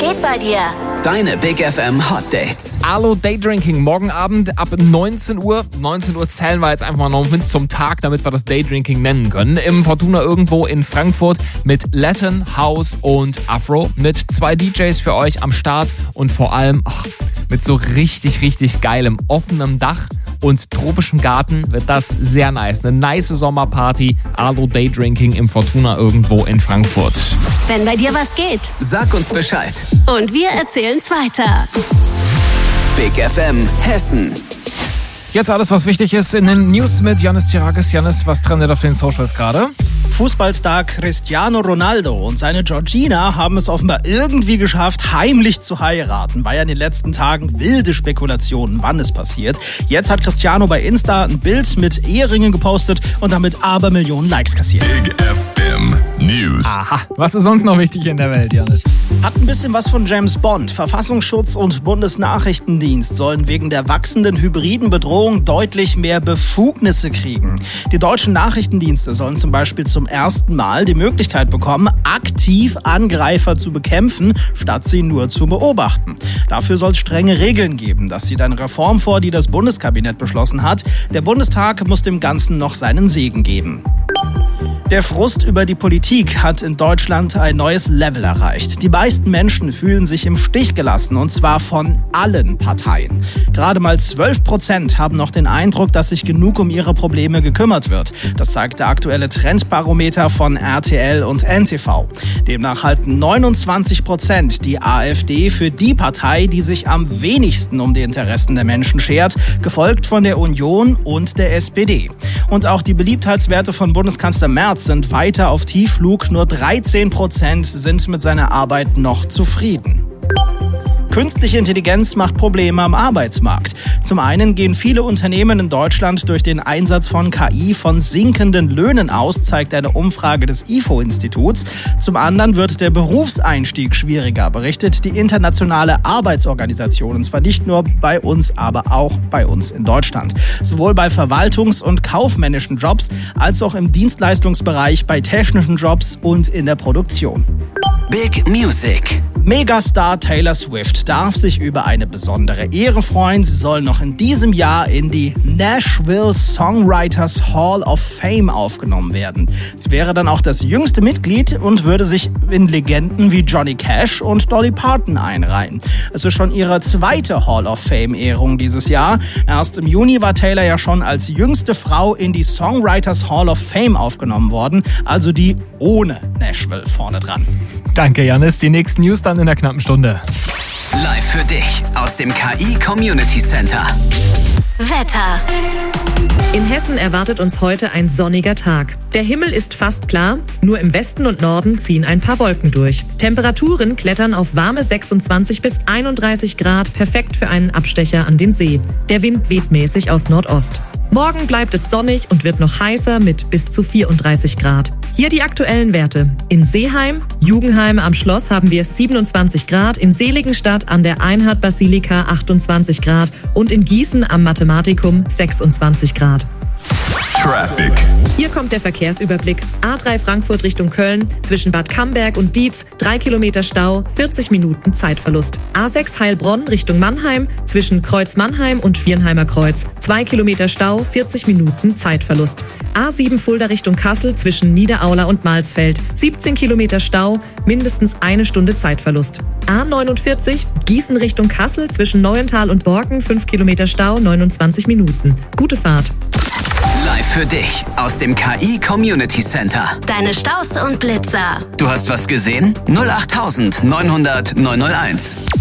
geht bei dir? Deine Big FM Hot Dates. Alo Daydrinking, morgen Abend ab 19 Uhr. 19 Uhr zählen wir jetzt einfach mal noch mit zum Tag, damit wir das Daydrinking nennen können. Im Fortuna irgendwo in Frankfurt mit Latin, House und Afro. Mit 2 DJs für euch am Start und vor allem mit so richtig, richtig geilem offenem Dach und tropischem Garten wird das sehr nice. Eine nice Sommerparty. Alo Daydrinking im Fortuna irgendwo in Frankfurt. Wenn bei dir was geht. Sag uns Bescheid. Und wir erzählen's weiter. Big FM Hessen. Jetzt alles, was wichtig ist in den News mit Janis Tirakis. Janis, was trendet auf den Socials gerade? Fußballstar Cristiano Ronaldo und seine Georgina haben es offenbar irgendwie geschafft, heimlich zu heiraten. War ja in den letzten Tagen wilde Spekulationen, wann es passiert. Jetzt hat Cristiano bei Insta ein Bild mit Eheringen gepostet und damit Abermillionen Likes kassiert. Big FM News. Aha, was ist sonst noch wichtig in der Welt, Janis? Hat ein bisschen was von James Bond. Verfassungsschutz und Bundesnachrichtendienst sollen wegen der wachsenden hybriden Bedrohung deutlich mehr Befugnisse kriegen. Die deutschen Nachrichtendienste sollen zum Beispiel zum ersten Mal die Möglichkeit bekommen, aktiv Angreifer zu bekämpfen, statt sie nur zu beobachten. Dafür soll es strenge Regeln geben. Das sieht eine Reform vor, die das Bundeskabinett beschlossen hat. Der Bundestag muss dem Ganzen noch seinen Segen geben. Der Frust über die Politik hat in Deutschland ein neues Level erreicht. Die meisten Menschen fühlen sich im Stich gelassen, und zwar von allen Parteien. Gerade mal 12% haben noch den Eindruck, dass sich genug um ihre Probleme gekümmert wird. Das zeigt der aktuelle Trendbarometer von RTL und NTV. Demnach halten 29% die AfD für die Partei, die sich am wenigsten um die Interessen der Menschen schert, gefolgt von der Union und der SPD. Und auch die Beliebtheitswerte von Bundeskanzler Merz sind weiter auf Tiefflug. Nur 13% sind mit seiner Arbeit noch zufrieden. Künstliche Intelligenz macht Probleme am Arbeitsmarkt. Zum einen gehen viele Unternehmen in Deutschland durch den Einsatz von KI von sinkenden Löhnen aus, zeigt eine Umfrage des IFO-Instituts. Zum anderen wird der Berufseinstieg schwieriger, berichtet die Internationale Arbeitsorganisation. Und zwar nicht nur bei uns, aber auch bei uns in Deutschland. Sowohl bei Verwaltungs- und kaufmännischen Jobs als auch im Dienstleistungsbereich, bei technischen Jobs und in der Produktion. Big Music. Megastar Taylor Swift darf sich über eine besondere Ehre freuen. Sie soll noch in diesem Jahr in die Nashville Songwriters Hall of Fame aufgenommen werden. Sie wäre dann auch das jüngste Mitglied und würde sich in Legenden wie Johnny Cash und Dolly Parton einreihen. Es ist schon ihre zweite Hall of Fame-Ehrung dieses Jahr. Erst im Juni war Taylor ja schon als jüngste Frau in die Songwriters Hall of Fame aufgenommen worden, also die ohne Nashville vorne dran. Danke, Janis. Die nächsten News dann in der knappen Stunde. Live für dich aus dem KI Community Center. Wetter. In Hessen erwartet uns heute ein sonniger Tag. Der Himmel ist fast klar, nur im Westen und Norden ziehen ein paar Wolken durch. Temperaturen klettern auf warme 26 bis 31 Grad, perfekt für einen Abstecher an den See. Der Wind weht mäßig aus Nordost. Morgen bleibt es sonnig und wird noch heißer mit bis zu 34 Grad. Hier die aktuellen Werte. In Seeheim, Jugenheim am Schloss haben wir 27 Grad, in Seligenstadt an der Einhard-Basilika 28 Grad und in Gießen am Mathematikum 26 Grad. Traffic. Hier kommt der Verkehrsüberblick. A3 Frankfurt Richtung Köln, zwischen Bad Camberg und Dietz, 3 Kilometer Stau, 40 Minuten Zeitverlust. A6 Heilbronn Richtung Mannheim, zwischen Kreuz Mannheim und Viernheimer Kreuz, 2 Kilometer Stau, 40 Minuten Zeitverlust. A7 Fulda Richtung Kassel, zwischen Niederaula und Malsfeld, 17 Kilometer Stau, mindestens 1 Stunde Zeitverlust. A49 Gießen Richtung Kassel, zwischen Neuental und Borken, 5 Kilometer Stau, 29 Minuten. Gute Fahrt. Live für dich aus dem KI Community Center. Deine Staus und Blitzer. Du hast was gesehen? 08900 901.